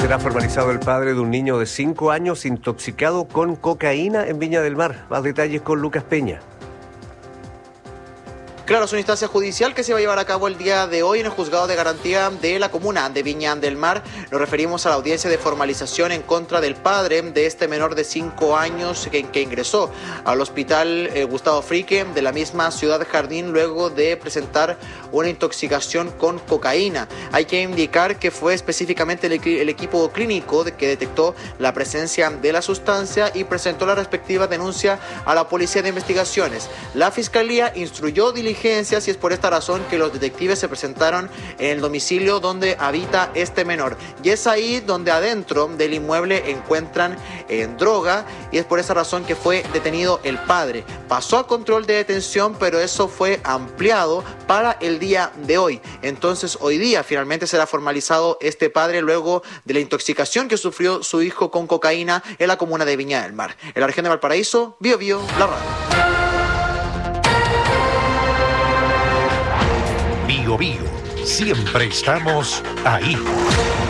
Será formalizado el padre de un niño de 5 años intoxicado con cocaína en Viña del Mar. Más detalles con Lucas Peña. Claro, es una instancia judicial que se va a llevar a cabo el día de hoy en el juzgado de garantía de la comuna de Viña del Mar. Nos referimos a la audiencia de formalización en contra del padre de este menor de 5 años que ingresó al hospital Gustavo Frique de la misma Ciudad Jardín luego de presentar una intoxicación con cocaína. Hay que indicar que fue específicamente el equipo clínico que detectó la presencia de la sustancia y presentó la respectiva denuncia a la Policía de Investigaciones. La Fiscalía instruyó diligencias y es por esta razón que los detectives se presentaron en el domicilio donde habita este menor. Y es ahí donde adentro del inmueble encuentran droga y es por esa razón que fue detenido el padre. Pasó a control de detención, pero eso fue ampliado para el día de hoy. Entonces hoy día finalmente será formalizado este padre luego de la intoxicación que sufrió su hijo con cocaína en la comuna de Viña del Mar. En la región de Valparaíso, Bio Bio, la radio. Bio Bio, siempre estamos ahí.